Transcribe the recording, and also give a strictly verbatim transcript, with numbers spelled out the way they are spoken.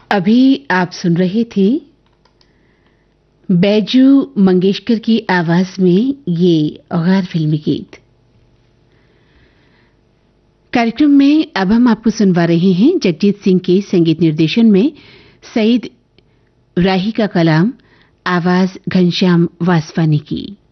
अभी आप सुन रहे थे बैजू मंगेशकर की आवाज में ये गैर फिल्मी गीत। कार्यक्रम में अब हम आपको सुनवा रहे हैं जगजीत सिंह के संगीत निर्देशन में सईद राही का कलाम, आवाज घनश्याम वासवानी की।